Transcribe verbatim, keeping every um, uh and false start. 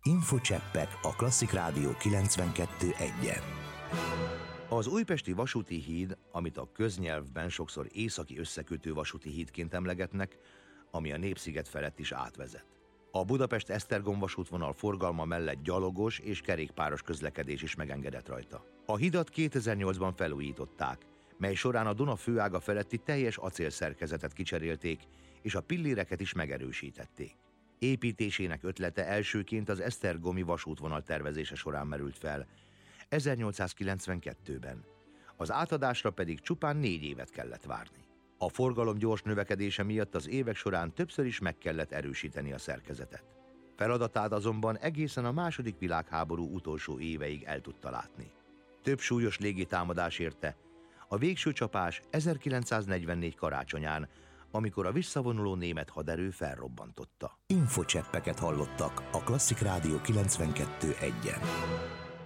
Infocseppek a Klasszik Rádió kilencvenkettő egyen. Az újpesti vasúti híd, amit a köznyelvben sokszor északi összekötő vasúti hídként emlegetnek, ami a Népsziget felett is átvezet. A Budapest-Esztergom vasútvonal forgalma mellett gyalogos és kerékpáros közlekedés is megengedett rajta. A hidat kétezer-nyolcban felújították, mely során a Duna főága feletti teljes acélszerkezetet kicserélték, és a pilléreket is megerősítették. Építésének ötlete elsőként az esztergomi vasútvonal tervezése során merült fel, ezernyolcszázkilencvenkettőben. Az átadásra pedig csupán négy évet kellett várni. A forgalom gyors növekedése miatt az évek során többször is meg kellett erősíteni a szerkezetet. Feladatát azonban egészen a második világháború utolsó éveig el tudta látni. Több súlyos légitámadás érte, a végső csapás ezerkilencszáznegyvennégy karácsonyán, amikor a visszavonuló német haderő felrobbantotta. Infocseppeket hallottak a Klasszik Rádió kilencvenkettő egyen.